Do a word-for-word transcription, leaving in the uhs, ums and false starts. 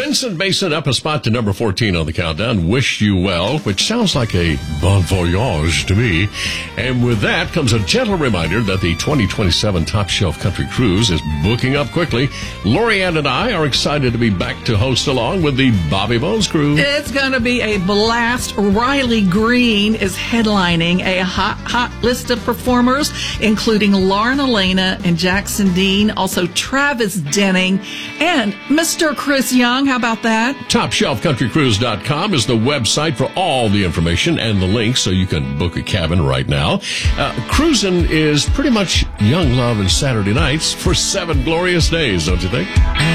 Vincent Mason up a spot to number fourteen on the countdown. Wish You Well, which sounds like a bon voyage to me. And with that comes a gentle reminder that the twenty twenty-seven Top Shelf Country Cruise is booking up quickly. Lori Ann and I are excited to be back to host along with the Bobby Bones crew. It's going to be a blast. Riley Green is headlining a hot, hot list of performers, including Lauren Elena and Jackson Dean, also Travis Denning, and Mister Chris Young. How about that? top shelf country cruise dot com is the website for all the information and the links so you can book a cabin right now. Uh, cruising is pretty much young love and Saturday nights for seven glorious days, don't you think?